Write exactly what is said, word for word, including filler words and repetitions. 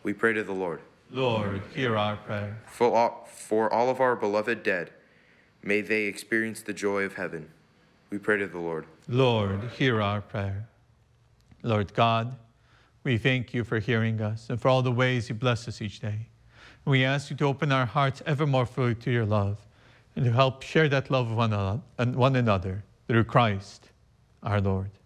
we pray to the Lord. Lord, hear our prayer. For all, for all of our beloved dead, may they experience the joy of heaven. We pray to the Lord. Lord, hear our prayer. Lord God, we thank you for hearing us and for all the ways you bless us each day. We ask you to open our hearts ever more fully to your love and to help share that love with one another, one another through Christ our Lord.